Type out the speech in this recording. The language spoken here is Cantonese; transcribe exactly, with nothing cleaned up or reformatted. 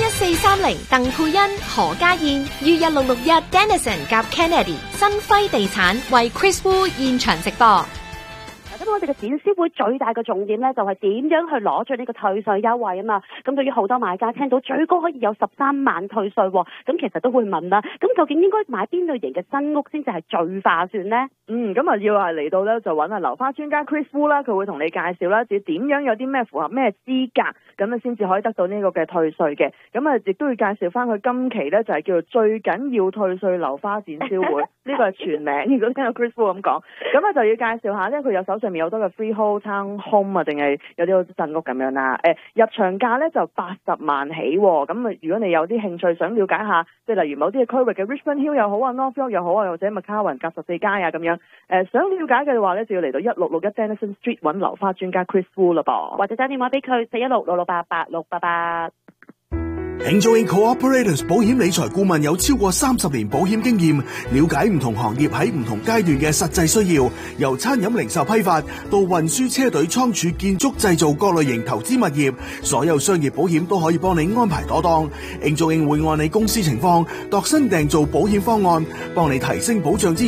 四三零鄧佩欣、何家燕，預日六六一 Dennison 夾 Kennedy 新輝地產為 Chris Wu 現場直播。 咁我哋嘅展銷會最大嘅重點咧，就係點樣去攞住呢個退稅優惠啊嘛。咁對於好多買家聽到最高可以有十三萬退稅，咁其實都會問啦。咁究竟應該買邊類型嘅新屋先至係最划算呢？ 嗯，咁啊要係嚟到咧就揾下樓花專家 Chris Wu 啦，佢會同你介紹啦，至點樣有啲咩符合咩資格，咁啊先至可以得到呢個嘅退稅嘅。咁啊亦都要介紹翻佢今期咧就係叫做最緊要退稅樓花展銷會，呢個係全名。如果聽到 Chris Wu 咁講，咁啊就要介紹下，因為佢有手上面有好多嘅 freehold town home 啊，定係有啲好似鎮屋咁樣啦。誒入場價咧就八十萬起，咁啊如果你有啲興趣想了解下，即係例如某啲嘅區域嘅 Richmond Hill 又好啊 North York 又好啊，或者 Macarwan 夾十四街啊咁樣，誒、呃、想了解嘅話咧就要嚟到一六六一 Dennison Street 揾樓花專家 Chris Wu 啦噃， 或者打電話俾佢四一六六六八八六八八。 Angel Incorporated 保險理財顧問有超過三十年保險經驗，了解唔同行業喺唔同階段嘅實際需要，由餐飲零售批發到運輸車隊倉儲建築製造各類型投資物業，所有商業保險都可以幫你安排妥當。Angel In 會按你公司情況度身訂造保險方案，幫你提升保障之